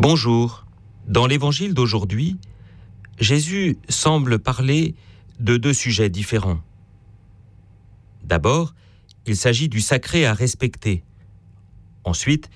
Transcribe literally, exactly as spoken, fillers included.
Bonjour. Dans l'évangile d'aujourd'hui, Jésus semble parler de deux sujets différents. D'abord, il s'agit du sacré à respecter. Ensuite,